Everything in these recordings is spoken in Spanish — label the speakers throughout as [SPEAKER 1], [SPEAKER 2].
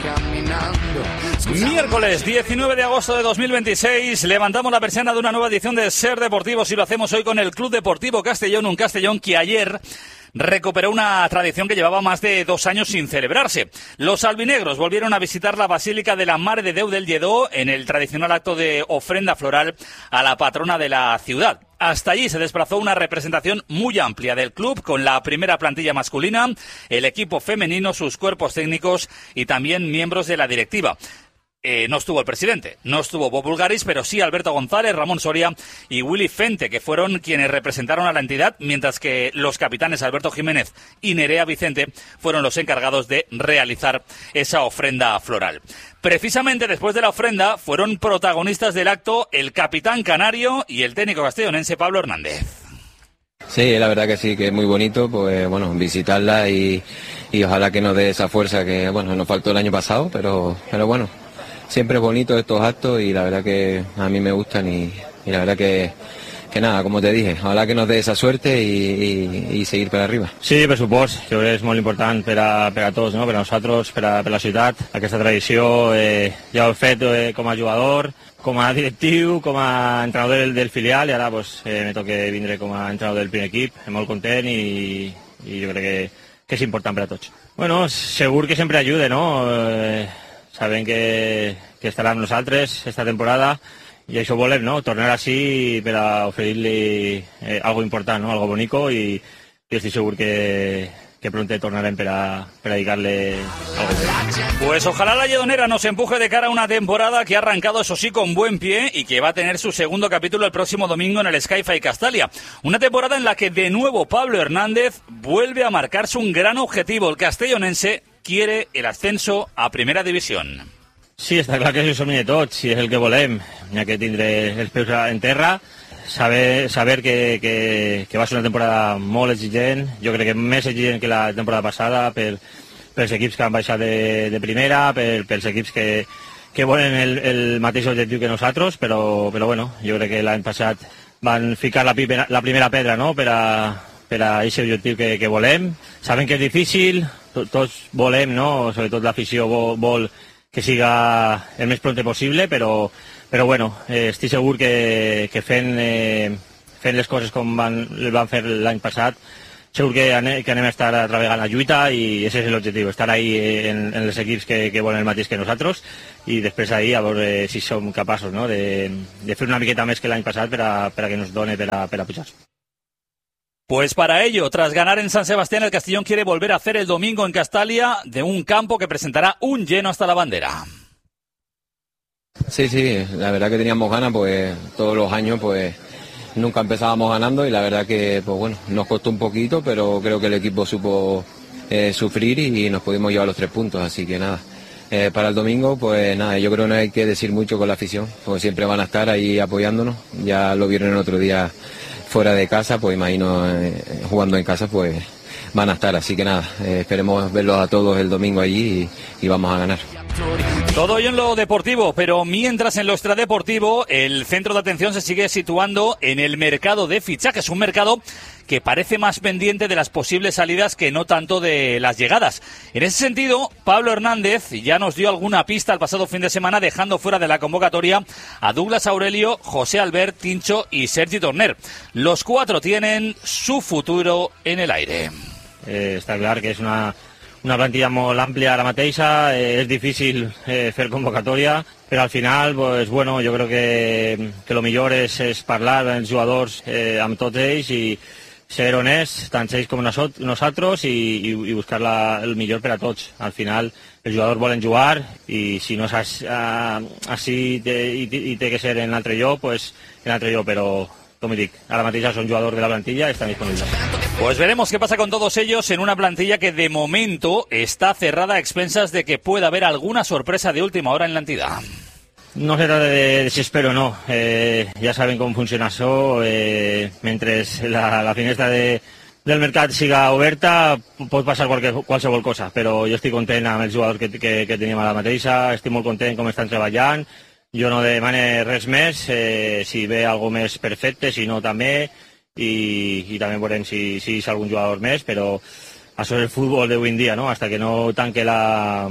[SPEAKER 1] Miércoles 19 de agosto de 2026 levantamos la persiana de una nueva edición de Ser Deportivos y lo hacemos hoy con el Club Deportivo Castellón, un Castellón que ayer recuperó una tradición que llevaba más de 2 años sin celebrarse. Los albinegros volvieron a visitar la Basílica de la Mare de Déu del Lledó en el tradicional acto de ofrenda floral a la patrona de la ciudad. Hasta allí se desplazó una representación muy amplia del club con la primera plantilla masculina, el equipo femenino, sus cuerpos técnicos y también miembros de la directiva. No estuvo el presidente, no estuvo Bob Bulgaris, pero sí Alberto González, Ramón Soria y Willy Fente, que fueron quienes representaron a la entidad, mientras que los capitanes Alberto Jiménez y Nerea Vicente fueron los encargados de realizar esa ofrenda floral. Precisamente después de la ofrenda fueron protagonistas del acto el capitán canario y el técnico castellonense Pablo Hernández.
[SPEAKER 2] Sí, la verdad que sí, que es muy bonito, pues bueno, visitarla y ojalá que nos dé esa fuerza que, bueno, nos faltó el año pasado, pero bueno. Siempre es bonito estos actos y la verdad que a mí me gustan y la verdad que nada, como te dije, ojalà que nos dé esa suerte i seguir per arriba.
[SPEAKER 3] Sí, per supost, jo crec que és molt important per a tots, no? Per a nosaltres, per a la ciutat. Aquesta tradició ja ho he fet com a jugador, com a directiu, com a entrenador del filial i ara pues, me toca vindre com a entrenador del primer equip. Estic molt content i jo crec que és important per a tots. Bueno, segur que sempre ajuda, no? Sabem que estarà amb nosaltres esta temporada i això volem, no? Tornar així per a oferir-li algo important, ¿no? Algo bonico i estic segur que pronto tornarem per a dedicar-le algo bueno.
[SPEAKER 1] Pues ojalá la Lledonera nos empuje de cara a una temporada que ha arrancado, eso sí, con buen pie y que va a tener su segundo capítulo el próximo domingo en el Sky-Fi Castalia. Una temporada en la que de nuevo Pablo Hernández vuelve a marcarse un gran objetivo. El castellonense quiere el ascenso a Primera División.
[SPEAKER 3] Sí, està clar que és el somni de tots, si és el que volem, ja que tindré els peus en terra, saber que va ser una temporada molt exigent, jo crec que més exigent que la temporada passada pels equips que han baixat de primera, pels equips que volen el mateix objectiu que nosaltres, però bueno, jo crec que l'any passat van ficar la primera pedra, no?, per a aquest objectiu que volem. Sabem que és difícil, tots volem, no?, sobretot l'afició vol que siga el més pront possible, però bueno, estic segur que fent les coses com van fer l'any passat, segur que anem a estar treballant la lluita i aquest és l'objectiu, estar ahí en els equips que volen el mateix que nosaltres i després ahí a veure si som capaços, no?, de fer una miqueta més que l'any passat per a que nos done per a pujar.
[SPEAKER 1] Pues para ello, tras ganar en San Sebastián, el Castellón quiere volver a hacer el domingo en Castalia de un campo que presentará un lleno hasta la bandera.
[SPEAKER 2] Sí, la verdad que teníamos ganas, pues todos los años pues nunca empezábamos ganando y la verdad que pues bueno, nos costó un poquito, pero creo que el equipo supo sufrir y nos pudimos llevar los 3 puntos, así que nada. Para el domingo, pues nada, yo creo que no hay que decir mucho con la afición, porque siempre van a estar ahí apoyándonos, ya lo vieron el otro día fuera de casa, pues imagino jugando en casa pues van a estar, así que nada, esperemos verlos a todos el domingo allí y vamos a ganar.
[SPEAKER 1] Todo ello en lo deportivo, pero mientras en lo extradeportivo el centro de atención se sigue situando en el mercado de fichajes, un mercado que parece más pendiente de las posibles salidas que no tanto de las llegadas. En ese sentido, Pablo Hernández ya nos dio alguna pista el pasado fin de semana, dejando fuera de la convocatoria a Douglas Aurelio, José Albert, Tincho y Sergi Torner. Los 4 tienen su futuro en el aire.
[SPEAKER 3] Està clar que és una plantilla molt àmplia ara mateixa, és difícil fer convocatòria, però al final, pues, bueno, jo crec que el millor és parlar amb els jugadors, amb tots ells i ser honest, tant ells com nosaltres, i buscar el millor per a tots. Al final, els jugadors volen jugar i si no és així i té que ser en altre lloc, pues en altre lloc, però com dic, ara mateix són jugadors de la plantilla i estan disponibles.
[SPEAKER 1] Pues veremos qué pasa con todos ellos en una plantilla que de momento está cerrada a expensas de que pueda haber alguna sorpresa de última hora en la entidad.
[SPEAKER 3] No se trata de desespero, no. Ja saben com funciona això. Mentre la finestra del mercat siga oberta, pot passar qualsevol cosa, però jo estic content amb els jugadors que tenim ara mateixa, estic molt content com estan treballant. Jo no demane res més, si ve alguna més perfecte, si no també, i també veurem si és algun jugador més, però això és el futbol d'avui en dia, no? Hasta que no tanque la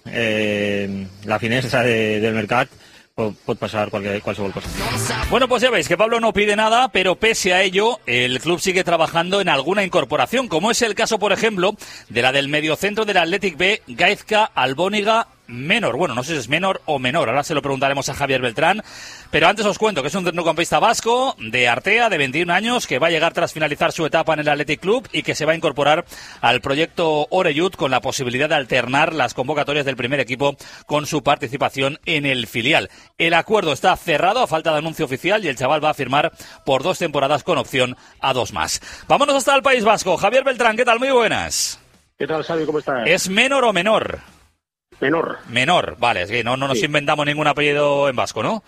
[SPEAKER 3] la finestra del mercat pot passar qualsevol cosa.
[SPEAKER 1] Bueno, pues ya veis que Pablo no pide nada, pero pese a ello, el club sigue trabajando en alguna incorporación, como es el caso, por ejemplo, de la del mediocentro del Athletic B, Gaizka Albóniga Menor. Bueno, no sé si es menor o menor, ahora se lo preguntaremos a Javier Beltrán, pero antes os cuento que es un centrocampista vasco de Artea, de 21 años, que va a llegar tras finalizar su etapa en el Athletic Club y que se va a incorporar al proyecto Oreyud con la posibilidad de alternar las convocatorias del primer equipo con su participación en el filial. El acuerdo está cerrado a falta de anuncio oficial y el chaval va a firmar por 2 temporadas con opción a 2 más. Vámonos hasta el País Vasco. Javier Beltrán, ¿qué tal? Muy buenas.
[SPEAKER 4] ¿Qué tal, Xavi? ¿Cómo estás?
[SPEAKER 1] ¿Es menor o menor?
[SPEAKER 4] Menor,
[SPEAKER 1] vale, es que no nos inventamos ningún apellido en vasco, ¿no?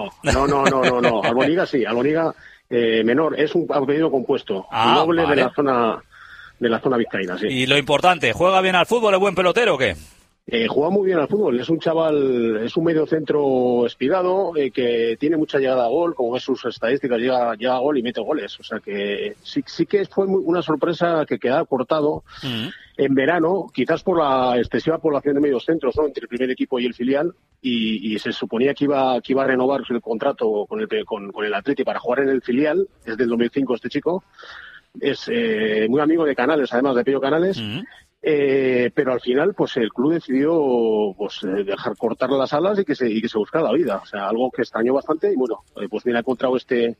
[SPEAKER 4] No. Albóniga sí, Albóniga menor, es un apellido compuesto, noble vale. de la zona vizcaína, sí.
[SPEAKER 1] Y lo importante, ¿juega bien al fútbol, es buen pelotero o qué?
[SPEAKER 4] Juega muy bien al fútbol, es un chaval, es un mediocentro espigado, que tiene mucha llegada a gol, como ves sus estadísticas, llega a gol y mete goles, o sea que sí que fue una sorpresa que quedara cortado en verano, quizás por la excesiva población de mediocentros, ¿no?, entre el primer equipo y el filial, y se suponía que iba a renovar el contrato con el Atleti para jugar en el filial, es del 2005 este chico, es muy amigo de Canales, además de Pello Canales. Pero al final pues el club decidió dejar cortar las alas y que se buscara la vida, o sea, algo que extrañó bastante, y bueno, pues mira, ha encontrado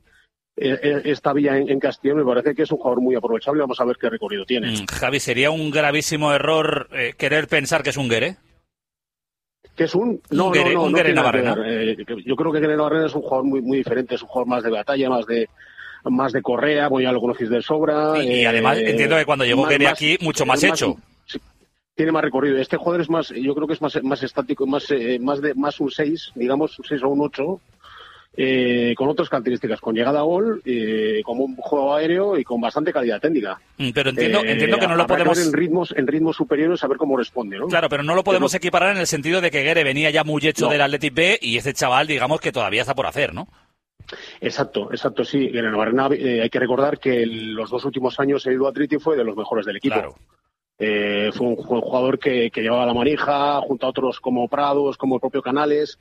[SPEAKER 4] esta vía en Castellón. Me parece que es un jugador muy aprovechable, vamos a ver qué recorrido tiene.
[SPEAKER 1] Javi, ¿sería un gravísimo error querer pensar que es un Guere?
[SPEAKER 4] ¿Que es un Guere Navarrena? Yo creo que Guere Navarrena es un jugador muy, muy diferente, es un jugador más de batalla, más de correa, pues ya lo conocéis de sobra.
[SPEAKER 1] Y además entiendo que cuando llegó Guere aquí, mucho más hecho.
[SPEAKER 4] Tiene más recorrido. Este jugador es más, yo creo que es más estático, más un 6, digamos, un 6 o un 8, con otras características, con llegada a gol, como un juego aéreo y con bastante calidad técnica.
[SPEAKER 1] Pero entiendo que no lo podemos...
[SPEAKER 4] En ritmos superiores, a ver cómo responde, ¿no?
[SPEAKER 1] Claro, pero no lo podemos equiparar en el sentido de que Guere venía ya muy hecho del Athletic B y este chaval, digamos, que todavía está por hacer, ¿no?
[SPEAKER 4] Exacto, sí. En Navarrena hay que recordar que los 2 últimos años el Athletic fue de los mejores del equipo. Claro. Fue un jugador que llevaba la manija junto a otros como Prados, como el propio Canales,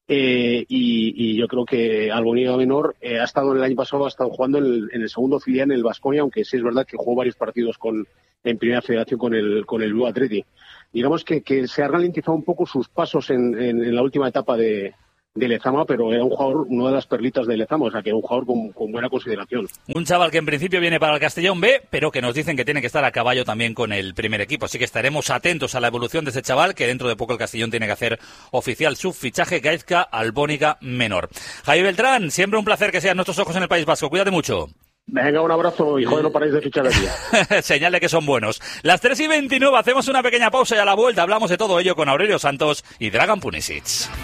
[SPEAKER 4] y yo creo que Albóniga Menor ha estado el año pasado jugando en el segundo filial en el Baskonia, aunque sí es verdad que jugó varios partidos en primera federación con el Blue Athletic. Digamos que se ha ralentizado un poco sus pasos en la última etapa de Lezama, pero era un jugador, una de las perlitas de Lezama, o sea que era un jugador con buena consideración.
[SPEAKER 1] Un chaval que en principio viene para el Castellón B, pero que nos dicen que tiene que estar a caballo también con el primer equipo, así que estaremos atentos a la evolución de este chaval, que dentro de poco el Castellón tiene que hacer oficial su fichaje, Gaizka Albóniga Menor. Javi Beltrán, siempre un placer que sean nuestros ojos en el País Vasco, cuídate mucho.
[SPEAKER 4] Venga, un abrazo y joder, no paréis de fichar aquí.
[SPEAKER 1] Señal de que son buenos. Las 3:29, hacemos una pequeña pausa y a la vuelta hablamos de todo ello con Aurelio Santos y Dragan Punisic.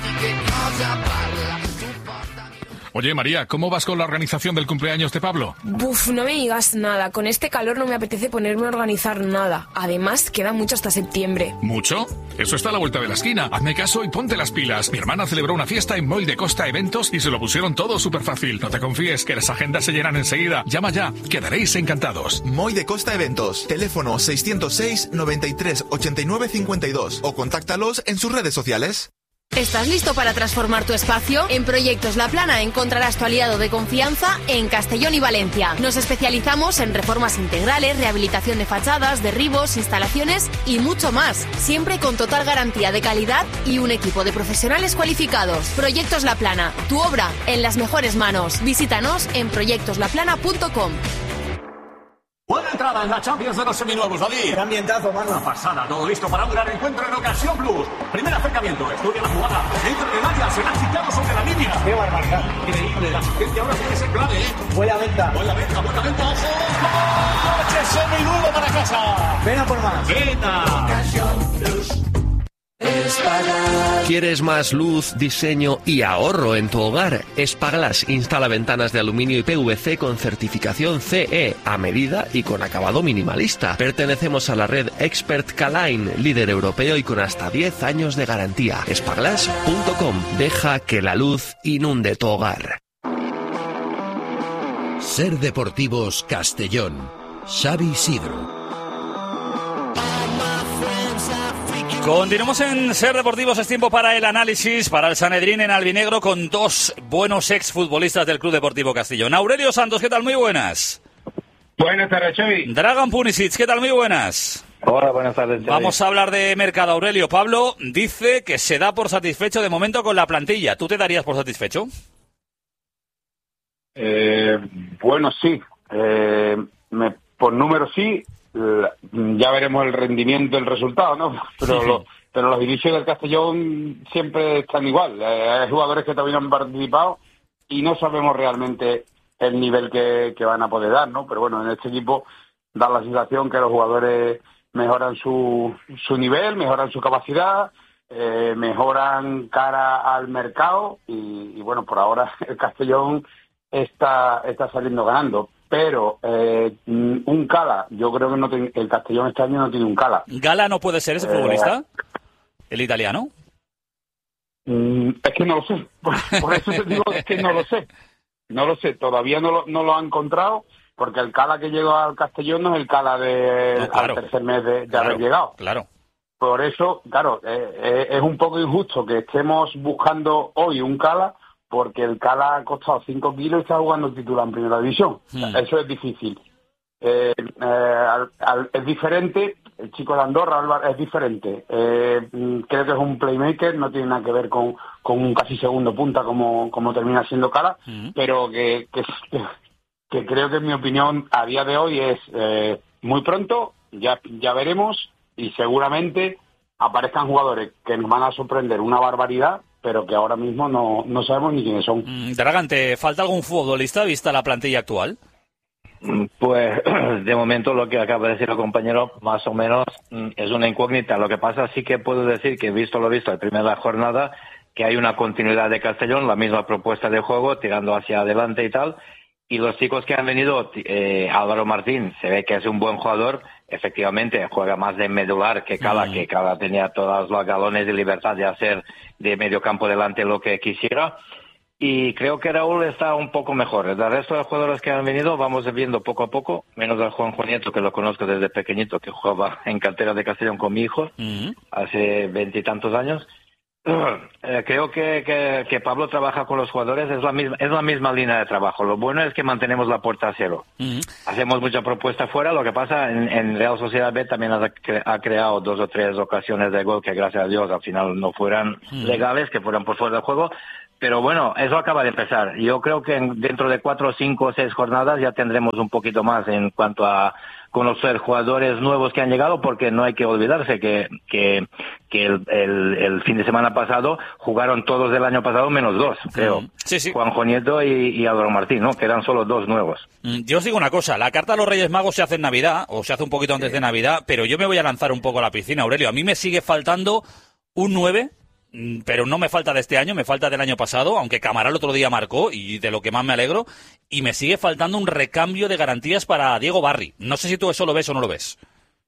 [SPEAKER 5] Oye, María, ¿cómo vas con la organización del cumpleaños de Pablo?
[SPEAKER 6] Buf, no me digas nada. Con este calor no me apetece ponerme a organizar nada. Además, queda mucho hasta septiembre.
[SPEAKER 5] ¿Mucho? Eso está a la vuelta de la esquina. Hazme caso y ponte las pilas. Mi hermana celebró una fiesta en Moll de Costa Eventos y se lo pusieron todo súper fácil. No te confíes, que las agendas se llenan enseguida. Llama ya, quedaréis encantados.
[SPEAKER 7] Moll de Costa Eventos. Teléfono 606 93 89 52 o contáctalos en sus redes sociales.
[SPEAKER 8] ¿Estás listo para transformar tu espacio? En Proyectos La Plana encontrarás tu aliado de confianza en Castellón y Valencia. Nos especializamos en reformas integrales, rehabilitación de fachadas, derribos, instalaciones y mucho más. Siempre con total garantía de calidad y un equipo de profesionales cualificados. Proyectos La Plana, tu obra en las mejores manos. Visítanos en proyectoslaplana.com.
[SPEAKER 9] Buena entrada en la Champions de los seminuevos, David.
[SPEAKER 10] Qué ambientazo, mano.
[SPEAKER 9] Una pasada, todo listo para un gran encuentro en Ocasión Plus. Primer acercamiento, estudia la jugada. Entra en el área, se la ha quitado sobre la línea.
[SPEAKER 10] Qué barbaridad.
[SPEAKER 9] Increíble, la asistencia ahora puede ser clave,
[SPEAKER 10] Buena venta.
[SPEAKER 9] Buena venta, ¡ojo! ¡Coche seminuevo para casa!
[SPEAKER 10] Ven a por más.
[SPEAKER 9] ¡Venta!
[SPEAKER 10] Ocasión Plus.
[SPEAKER 11] ¿Quieres más luz, diseño y ahorro en tu hogar? Espaglass instala ventanas de aluminio y PVC con certificación CE a medida y con acabado minimalista. Pertenecemos a la red Expert K-Line, líder europeo y con hasta 10 años de garantía. Espaglass.com. Deja que la luz inunde tu hogar.
[SPEAKER 12] Ser Deportivos Castellón. Xavi Isidro.
[SPEAKER 1] Continuamos en Ser Deportivos. Es tiempo para el análisis, para el Sanedrín en albinegro, con dos buenos exfutbolistas del Club Deportivo Castellón. Aurelio Santos, ¿qué tal? Muy buenas.
[SPEAKER 13] Buenas tardes, Xavi.
[SPEAKER 1] Dragan Punisic, ¿qué tal? Muy buenas.
[SPEAKER 13] Hola, buenas tardes, Xavi.
[SPEAKER 1] Vamos a hablar de mercado, Aurelio. Pablo dice que se da por satisfecho de momento con la plantilla. ¿Tú te darías por satisfecho?
[SPEAKER 13] Bueno, sí. Por número sí. Ya veremos el rendimiento, el resultado, ¿no? Pero los inicios del Castellón siempre están igual. Hay jugadores que todavía no han participado y no sabemos realmente el nivel que van a poder dar, ¿no? Pero bueno, en este equipo da la sensación que los jugadores mejoran su nivel, mejoran su capacidad, mejoran cara al mercado y bueno, por ahora el Castellón está saliendo ganando. Pero un Cala, yo creo que el Castellón este año no tiene un Cala.
[SPEAKER 1] ¿Gala no puede ser ese futbolista? ¿El italiano?
[SPEAKER 13] Es que no lo sé. Por eso te digo que no lo sé. No lo sé, todavía no lo han encontrado, porque el Cala que llegó al Castellón no es el Cala al tercer mes de haber llegado.
[SPEAKER 1] Claro.
[SPEAKER 13] Por eso, claro, es un poco injusto que estemos buscando hoy un Cala, porque el Cala ha costado 5 kilos y está jugando titular en primera división. Eso es difícil. Es diferente, el chico de Andorra, Álvaro, es diferente. Creo que es un playmaker, no tiene nada que ver con un casi segundo punta como termina siendo Cala, pero que creo que en mi opinión a día de hoy es muy pronto, ya veremos, y seguramente aparezcan jugadores que nos van a sorprender una barbaridad, pero que ahora mismo no sabemos ni quiénes son.
[SPEAKER 1] Dragan, ¿te falta algún futbolista vista la plantilla actual?
[SPEAKER 14] Pues de momento lo que acaba de decir el compañero más o menos es una incógnita. Lo que pasa sí que puedo decir que visto lo visto en primera jornada, que hay una continuidad de Castellón, la misma propuesta de juego, tirando hacia adelante y tal. Y los chicos que han venido, Álvaro Martín, se ve que es un buen jugador, efectivamente juega más de medular que Cala, que Cala tenía todos los galones de libertad de hacer de medio campo delante lo que quisiera. Y creo que Raúl está un poco mejor. El resto de jugadores que han venido vamos viendo poco a poco, menos al Juan Nieto, que lo conozco desde pequeñito, que jugaba en cantera de Castellón con mi hijo, hace 20 y tantos años. Creo que Pablo trabaja con los jugadores, es la misma línea de trabajo. Lo bueno es que mantenemos la puerta a cero. Hacemos mucha propuesta fuera. Lo que pasa en Real Sociedad B también ha creado 2 o 3 ocasiones de gol que gracias a Dios al final no fueran legales, que fueran por fuera del juego. Pero bueno, eso acaba de empezar. Yo creo que dentro de 4, 5 o 6 jornadas ya tendremos un poquito más en cuanto a conocer jugadores nuevos que han llegado, porque no hay que olvidarse que el fin de semana pasado jugaron todos del año pasado menos 2, creo.
[SPEAKER 1] Sí.
[SPEAKER 14] Juanjo Nieto y Álvaro Martín, ¿no? Que eran solo 2 nuevos.
[SPEAKER 1] Yo os digo una cosa, la carta a los Reyes Magos se hace en Navidad, o se hace un poquito antes de Navidad, pero yo me voy a lanzar un poco a la piscina, Aurelio. A mí me sigue faltando un 9, pero no me falta de este año, me falta del año pasado, aunque Camará el otro día marcó, y de lo que más me alegro, y me sigue faltando un recambio de garantías para Diego Barri. No sé si tú eso lo ves o no lo ves.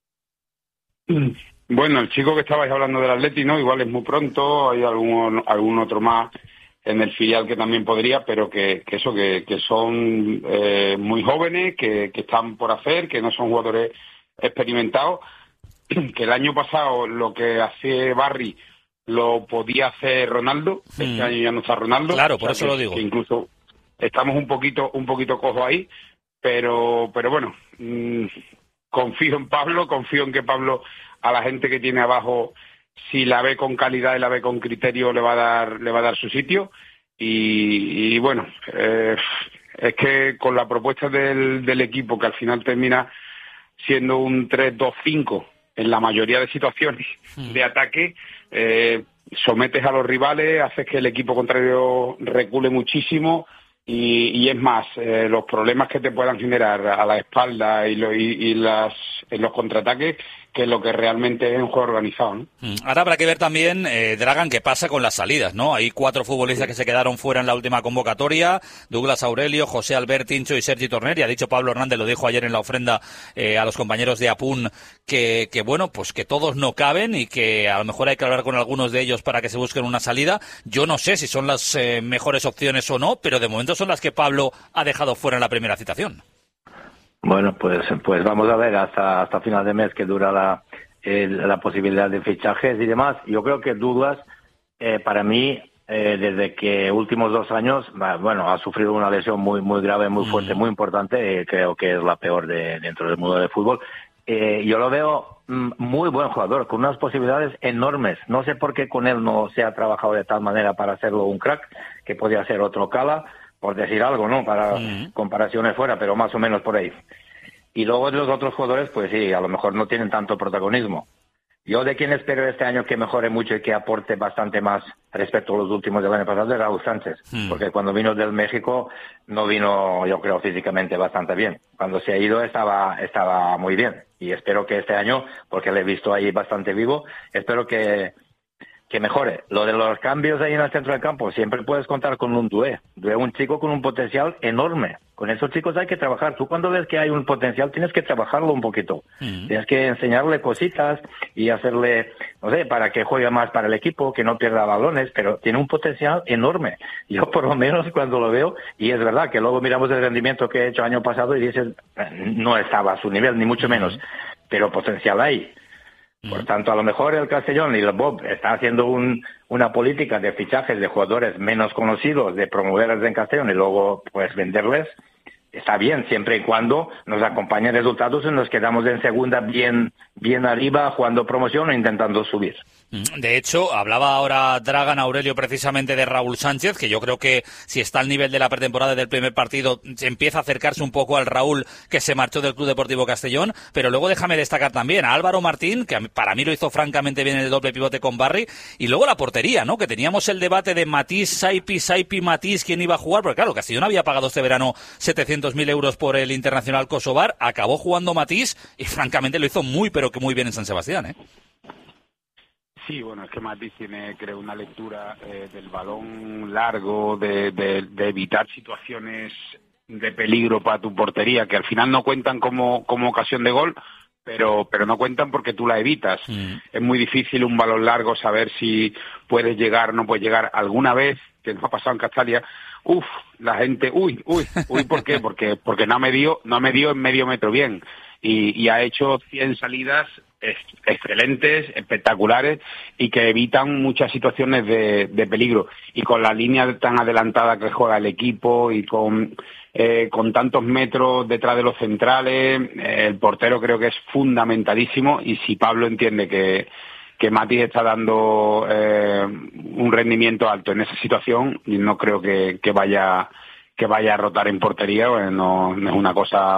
[SPEAKER 13] Bueno, el chico que estabais hablando del Atleti, ¿no? Igual es muy pronto, hay algún otro más en el filial que también podría, pero que son muy jóvenes, que están por hacer, que no son jugadores experimentados, que el año pasado lo que hace Barri lo podía hacer Ronaldo, este año ya no está Ronaldo.
[SPEAKER 1] Claro, por eso lo digo.
[SPEAKER 13] Que incluso estamos un poquito cojo ahí, pero bueno, confío en Pablo, confío en que Pablo a la gente que tiene abajo, si la ve con calidad y la ve con criterio, le va a dar su sitio. Y bueno, es que con la propuesta del equipo, que al final termina siendo un 3-2-5 en la mayoría de situaciones de ataque, sometes a los rivales, haces que el equipo contrario recule muchísimo y es más, los problemas que te puedan generar a la espalda en los contraataques, que es lo que realmente es un juego organizado, ¿no?
[SPEAKER 1] Ahora habrá que ver también, Dragan, qué pasa con las salidas, ¿no? Hay 4 futbolistas que se quedaron fuera en la última convocatoria: Douglas Aurelio, José Albert Tincho y Sergi Torner. Y ha dicho Pablo Hernández, lo dijo ayer en la ofrenda a los compañeros de Apun, que bueno, pues que todos no caben y que a lo mejor hay que hablar con algunos de ellos para que se busquen una salida. Yo no sé si son las mejores opciones o no, pero de momento son las que Pablo ha dejado fuera en la primera citación.
[SPEAKER 14] Bueno, pues vamos a ver hasta final de mes que dura la posibilidad de fichajes y demás. Yo creo que Douglas, para mí, desde que últimos 2 años, bueno, ha sufrido una lesión muy grave, muy fuerte, muy importante, creo que es la peor dentro del mundo del fútbol. Yo lo veo muy buen jugador, con unas posibilidades enormes. No sé por qué con él no se ha trabajado de tal manera para hacerlo un crack, que podía ser otro Cala, por decir algo, ¿no? Para comparaciones fuera, pero más o menos por ahí. Y luego los otros jugadores, pues sí, a lo mejor no tienen tanto protagonismo. Yo de quien espero este año que mejore mucho y que aporte bastante más respecto a los últimos del año pasado es Raúl Sánchez, porque cuando vino del México no vino, yo creo, físicamente bastante bien. Cuando se ha ido estaba muy bien y espero que este año, porque le he visto ahí bastante vivo, espero que mejore. Lo de los cambios ahí en el centro del campo, siempre puedes contar con un Doué, un chico con un potencial enorme. Con esos chicos hay que trabajar. Tú cuando ves que hay un potencial tienes que trabajarlo un poquito. Tienes que enseñarle cositas y hacerle, no sé, para que juegue más para el equipo, que no pierda balones, pero tiene un potencial enorme. Yo por lo menos cuando lo veo, y es verdad que luego miramos el rendimiento que he hecho año pasado y dices, no estaba a su nivel, ni mucho menos, pero potencial hay. Por tanto, a lo mejor el Castellón y el Bob está haciendo una política de fichajes de jugadores menos conocidos, de promoverles en Castellón y luego pues venderles. Está bien, siempre y cuando nos acompañen resultados y nos quedamos en segunda bien arriba, jugando promoción o intentando subir.
[SPEAKER 1] De hecho, hablaba ahora Dragan Aurelio precisamente de Raúl Sánchez, que yo creo que si está al nivel de la pretemporada del primer partido, empieza a acercarse un poco al Raúl que se marchó del Club Deportivo Castellón, pero luego déjame destacar también a Álvaro Martín, que para mí lo hizo francamente bien en el doble pivote con Barry, y luego la portería, ¿no? Que teníamos el debate de Matís, Saipi, Matís, quién iba a jugar, porque claro, Castellón había pagado este verano 700.000 euros por el Internacional Kosovar, acabó jugando Matís y francamente lo hizo muy, pero que muy bien en San Sebastián, ¿eh?
[SPEAKER 13] Sí, bueno, es que Matís tiene, creo, una lectura del balón largo, de evitar situaciones de peligro para tu portería, que al final no cuentan como ocasión de gol, pero no cuentan porque tú la evitas. Es muy difícil un balón largo saber si puedes llegar, no puedes llegar. Alguna vez, que nos ha pasado en Castalia, la gente, ¿por qué? Porque no ha medido en medio metro bien y ha hecho 100 salidas excelentes, espectaculares y que evitan muchas situaciones de peligro. Y con la línea tan adelantada que juega el equipo y con tantos metros detrás de los centrales, el portero creo que es fundamentalísimo. Y si Pablo entiende que Matís está dando un rendimiento alto en esa situación, y no creo que vaya a rotar en portería, no es una cosa